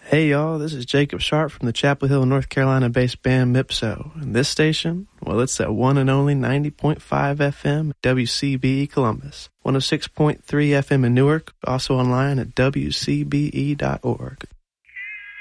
Hey y'all, this is Jacob Sharp from the Chapel Hill, North Carolina-based band Mipso. And this station, well, it's at one and only 90.5 FM WCBE Columbus, 106.3 FM in Newark, also online at WCBE.org.